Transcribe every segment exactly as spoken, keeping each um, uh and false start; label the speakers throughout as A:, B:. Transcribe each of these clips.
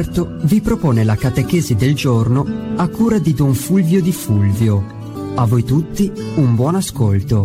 A: Vi propone la catechesi del giorno a cura di Don Fulvio Di Fulvio. A voi tutti un buon ascolto.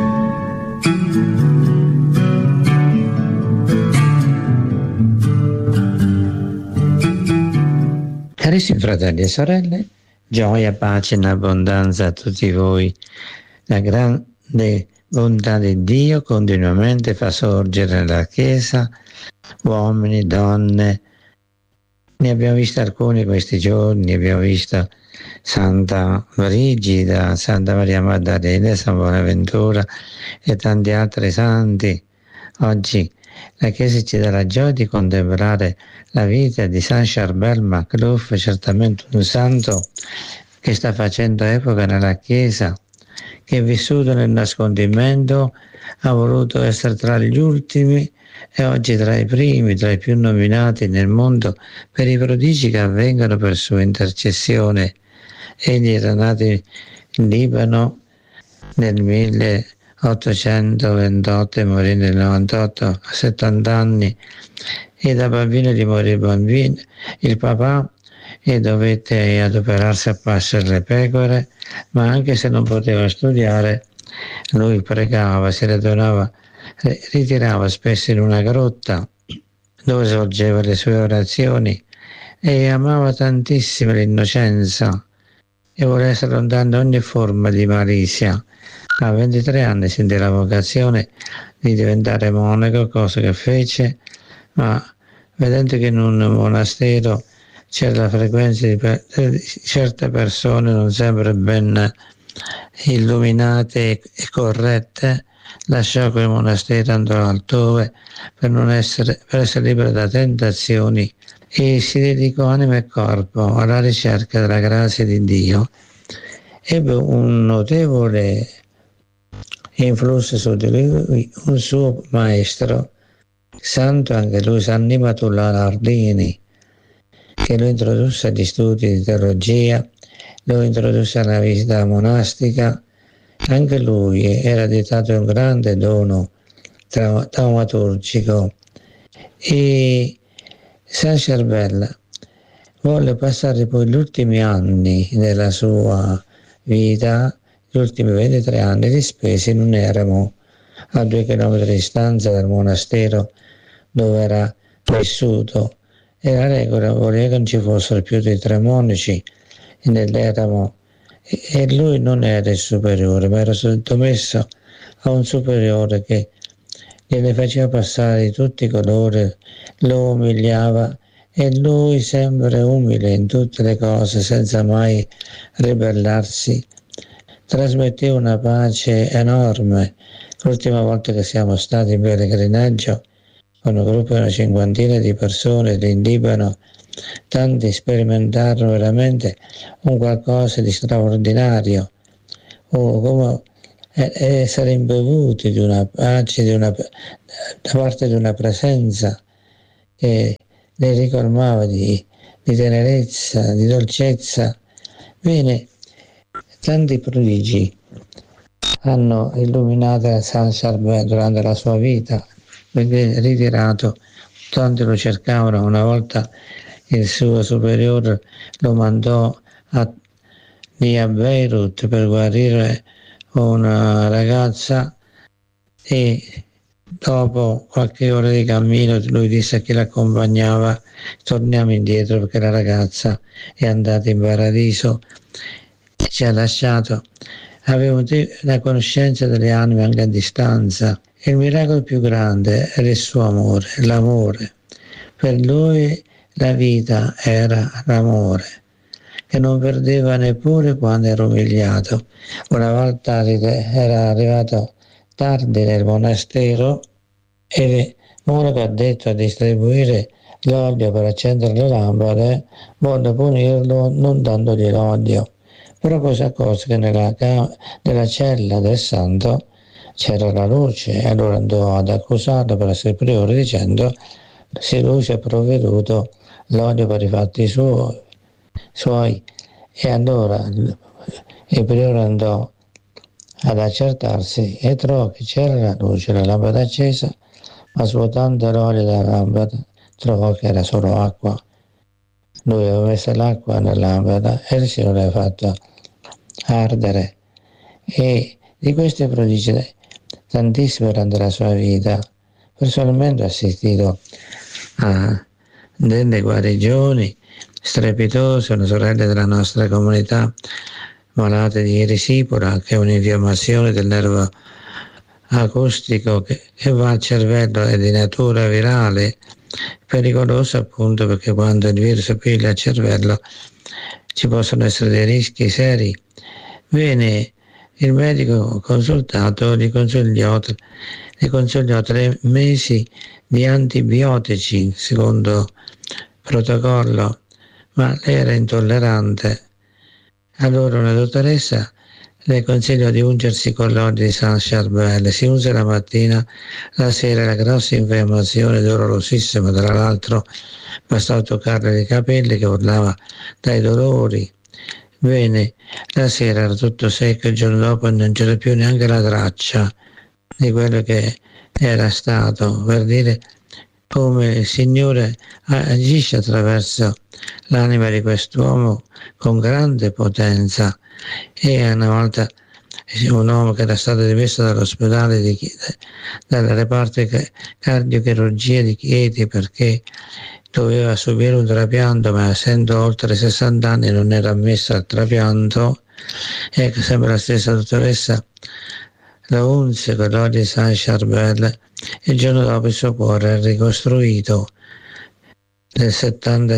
B: Carissimi fratelli e sorelle, gioia, pace e abbondanza a tutti voi. La grande bontà di Dio continuamente fa sorgere nella Chiesa uomini, donne. Ne abbiamo visto alcuni questi giorni, abbiamo visto Santa Brigida, Santa Maria Maddalena, San Bonaventura e tanti altri santi. Oggi la Chiesa ci dà la gioia di contemplare la vita di San Charbel Macluf, certamente un santo che sta facendo epoca nella Chiesa, che è vissuto nel nascondimento, ha voluto essere tra gli ultimi e oggi tra i primi, tra i più nominati nel mondo per i prodigi che avvengono per sua intercessione. Egli era nato in Libano nel milleottocentoventotto e morì nel novantotto a settanta anni, e da bambino gli morì bambino il papà e dovette adoperarsi a passare le pecore, ma anche se non poteva studiare lui pregava, si radunava, ritirava spesso in una grotta dove svolgeva le sue orazioni e amava tantissimo l'innocenza e voleva essere lontano da ogni forma di malizia. A ventitré anni sentì la vocazione di diventare monaco, cosa che fece, ma vedendo che in un monastero c'era la frequenza di, per, di certe persone non sempre ben illuminate e corrette, lasciò quel monastero, andò altrove per, non essere, per essere libero da tentazioni e si dedicò anima e corpo alla ricerca della grazia di Dio. Ebbe un notevole influsso su di lui un suo maestro, santo anche lui, San Nimatullah Lardini, che lo introdusse agli studi di teologia, lo introdusse alla visita monastica. Anche lui era dotato di un grande dono taumaturgico e San Charbel volle passare poi gli ultimi anni della sua vita, gli ultimi ventitré anni li spese in un eremo a due chilometri di distanza dal monastero dove era vissuto, e la regola voleva che non ci fossero più di tre monaci nell'eremo, e lui non era il superiore, ma era sottomesso a un superiore che gliene faceva passare di tutti i colori, lo umiliava, e lui, sempre umile in tutte le cose, senza mai ribellarsi, trasmetteva una pace enorme. L'ultima volta che siamo stati in pellegrinaggio con un gruppo di una cinquantina di persone in Libano, tanti sperimentarono veramente un qualcosa di straordinario, o come essere imbevuti di una pace, di una, da parte di una presenza che li ricolmava di, di tenerezza, di dolcezza. Bene, tanti prodigi hanno illuminato San Charbel durante la sua vita, perché ritirato, tanti lo cercavano. Una volta il suo superiore lo mandò a, lì a Beirut per guarire una ragazza, e dopo qualche ora di cammino lui disse a chi l'accompagnava: torniamo indietro perché la ragazza è andata in paradiso, ci ha lasciato. Aveva una conoscenza delle anime anche a distanza. Il miracolo più grande era il suo amore, l'amore. Per lui la vita era l'amore, che non perdeva neppure quando era umiliato. Una volta era arrivato tardi nel monastero e il monaco ha detto a distribuire l'olio per accendere le lampade, volle punirlo non dandogli l'olio. Però poi si accorse che nella, nella cella del santo c'era la luce, e allora andò ad accusarlo per essere priore dicendo: se lui ci ha provveduto l'olio per i fatti suoi, suoi. E allora il priore andò ad accertarsi e trovò che c'era la luce, la lampada accesa, ma svuotando l'olio della lampada trovò che era solo acqua. Lui aveva messo l'acqua nella lampada e il Signore ha fatto ardere. E di questi prodigi tantissimo durante la sua vita. Personalmente ho assistito a delle guarigioni strepitose, una sorella della nostra comunità malata di erisipora, che è un'infiammazione del nervo acustico che, che va al cervello, è di natura virale, pericolosa appunto perché quando il virus piglia il cervello ci possono essere dei rischi seri. Bene, il medico consultato gli consigliò, gli consigliò tre mesi di antibiotici secondo protocollo, ma lei era intollerante. Allora una dottoressa le consigliò di ungersi con l'olio di Saint Charbel. Si unse la mattina, la sera la grossa infiammazione dolorosissima, tra l'altro bastava toccarle i capelli che urlava dai dolori. Bene, la sera era tutto secco, il giorno dopo non c'era più neanche la traccia di quello che era stato, per dire come il Signore agisce attraverso l'anima di quest'uomo con grande potenza. E una volta un uomo che era stato dimesso dall'ospedale di, dal reparto di cardiochirurgia di Chieti perché doveva subire un trapianto, ma essendo oltre sessanta anni non era ammesso al trapianto. Ecco, sempre la stessa dottoressa lo unse con l'olio di Saint Charbel e il giorno dopo il suo cuore è ricostruito del settanta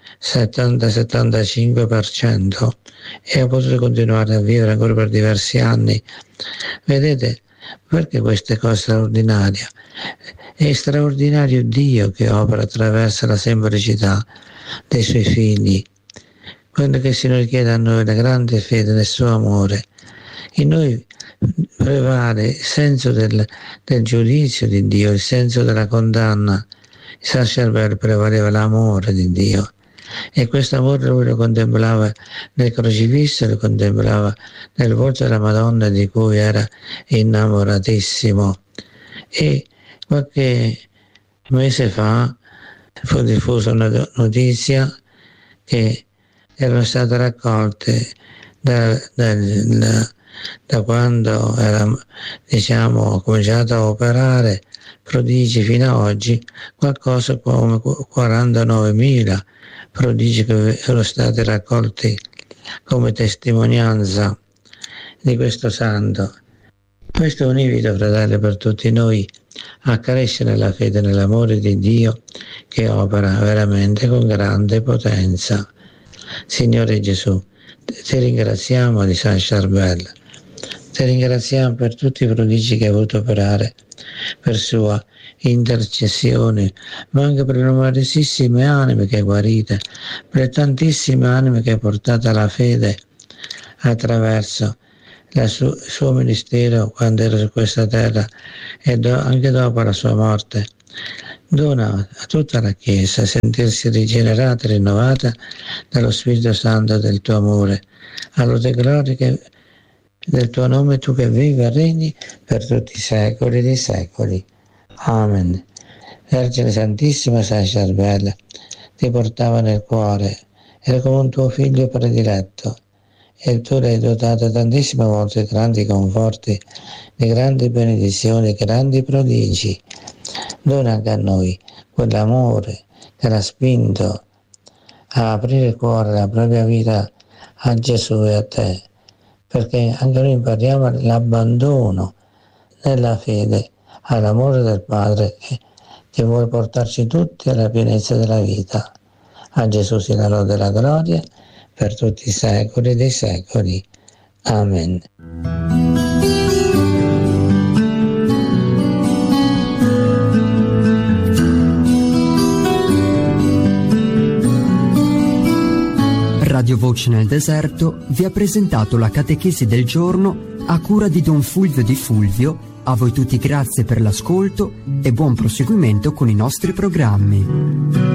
B: settantacinque per cento e ha potuto continuare a vivere ancora per diversi anni. Vedete, perché queste cose straordinarie? È straordinario Dio che opera attraverso la semplicità dei suoi figli. Quello che si richiede a noi è la grande fede nel suo amore. In noi prevale il senso del, del giudizio di Dio, il senso della condanna. Il Saint Charbel prevaleva l'amore di Dio e questo amore lui lo contemplava nel crocifisso, lo contemplava nel volto della Madonna di cui era innamoratissimo. E qualche mese fa fu diffusa una notizia che erano state raccolte da, da, da, da quando era, diciamo, cominciato a operare prodigi fino ad oggi, qualcosa come quarantanovemila prodigi che erano stati raccolti come testimonianza di questo santo. Questo è un invito, fratelli, per tutti noi a crescere nella fede, nell'amore di Dio che opera veramente con grande potenza. Signore Gesù, ti ringraziamo di Saint Charbel, ti ringraziamo per tutti i prodigi che hai voluto operare, per sua intercessione, ma anche per le numerosissime anime che hai guarite, per le tantissime anime che hai portato alla fede attraverso il suo, suo ministero quando era su questa terra e do, anche dopo la sua morte. Dona a tutta la Chiesa a sentirsi rigenerata e rinnovata dallo Spirito Santo del tuo amore. Allora gloria che del tuo nome, tu che vivi e regni per tutti i secoli dei secoli. Amen. Vergine Santissima Saint Charbel ti portava nel cuore, era come un tuo figlio prediletto e tu l'hai dotato tantissime volte di grandi conforti, di grandi benedizioni, di grandi prodigi. Dona anche a noi quell'amore che l'ha spinto a aprire il cuore, la propria vita a Gesù e a te, perché anche noi impariamo l'abbandono nella fede all'amore del Padre che, che vuole portarci tutti alla pienezza della vita. A Gesù sia la lode e la gloria per tutti i secoli dei secoli. Amen.
A: Radio Voce nel Deserto vi ha presentato la catechesi del giorno a cura di Don Fulvio Di Fulvio. A voi tutti grazie per l'ascolto e buon proseguimento con i nostri programmi.